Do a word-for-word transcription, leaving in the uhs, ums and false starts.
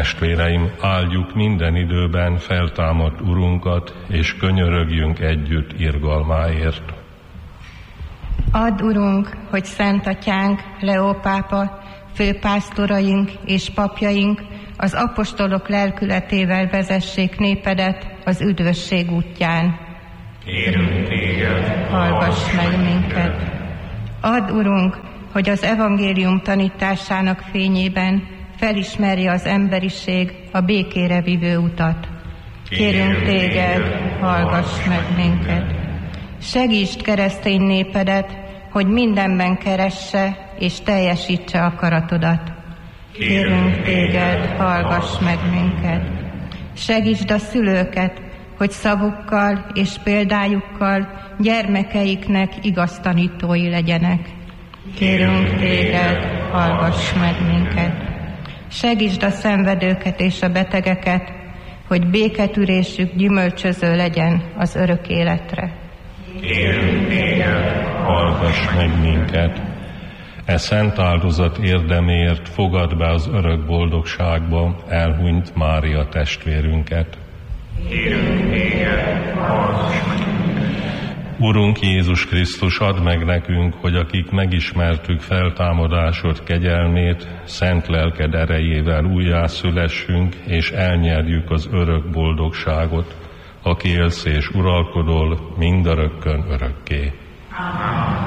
Testvéreim, áldjuk minden időben feltámadt Urunkat, és könyörögjünk együtt irgalmáért. Add, Urunk, hogy Szent Atyánk, Leó pápa, főpásztoraink és papjaink az apostolok lelkületével vezessék népedet az üdvösség útján. Kérünk téged, Hallgass meg minket! Add, Urunk, hogy az evangélium tanításának fényében felismerje az emberiség a békére vívő utat. Kérünk téged, hallgass meg minket! Segítsd keresztény népedet, hogy mindenben keresse és teljesítse akaratodat. Kérünk téged, hallgass meg minket! Segítsd a szülőket, hogy szavukkal és példájukkal gyermekeiknek igaz tanítói legyenek. Kérünk téged, hallgass meg minket! Segítsd a szenvedőket és a betegeket, hogy béketűrésük gyümölcsöző legyen az örök életre. Kérünk téged, Hallgass meg minket! E szent áldozat érdemért fogad be az örök boldogságba elhunyt Mária testvérünket. kérünk téged, hallgass meg. Urunk Jézus Krisztus, add meg nekünk, hogy akik megismertük feltámadásod kegyelmét, szent lelked erejével újjászülessünk, és elnyerjük az örök boldogságot, aki élsz és uralkodol mindörökkön örökké. Amen.